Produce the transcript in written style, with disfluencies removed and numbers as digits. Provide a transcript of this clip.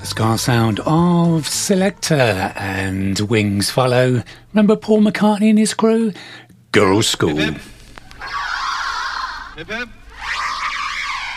Scar sound of Selector and Wings follow. Remember Paul McCartney and his crew? Girls' School. Hip hip. Hip hip.